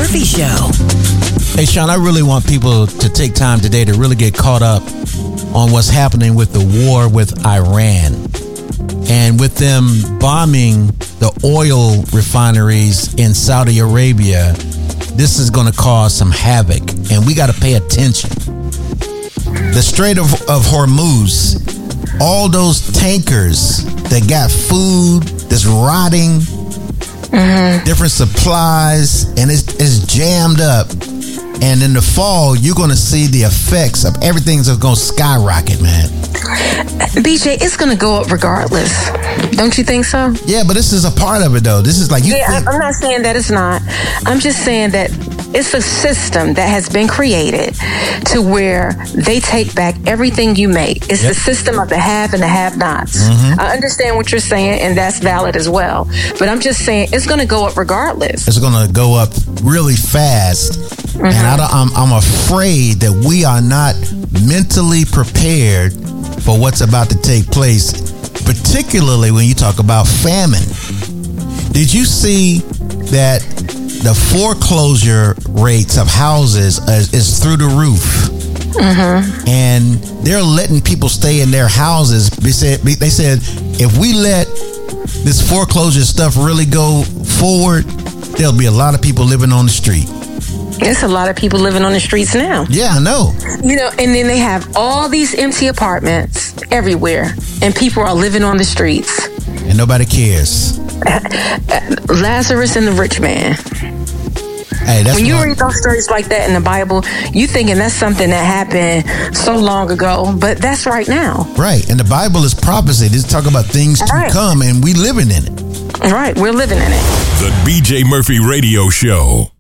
Murphy Show. Hey, Sean, I really want people to take time today to really get caught up on what's happening with the war with Iran. And with them bombing the oil refineries in Saudi Arabia, this is going to cause some havoc, and we got to pay attention. The Strait of Hormuz, all those tankers that got food that's rotting, different supplies, and it's jammed up. And in the fall, you're going to see the effects of everything's going to skyrocket, man. BJ, it's going to go up regardless. Don't you think so? Yeah, but this is a part of it, though. This is like you. Yeah, I'm not saying that it's not. I'm just saying that it's a system that has been created to where they take back everything you make. It's the system of the have and the have-nots. I understand what you're saying, and that's valid as well. But I'm just saying it's going to go up regardless. It's going to go up really fast. And I'm afraid that we are not mentally prepared for what's about to take place, particularly when you talk about famine. Did you see that the foreclosure rates of houses is through the roof? And they're letting people stay in their houses. They said if we let this foreclosure stuff really go forward, there'll be a lot of people living on the street. There's a lot of people living on the streets now. Yeah, I know. You know, and then they have all these empty apartments everywhere, and people are living on the streets. And nobody cares. Lazarus and the rich man. Hey, that's when you read those stories like that in the Bible, you thinking that's something that happened so long ago, but that's right now. Right, and the Bible is prophecy. It's talking about things to come, and we living in it. Right, we're living in it. The BJ Murphy Radio Show.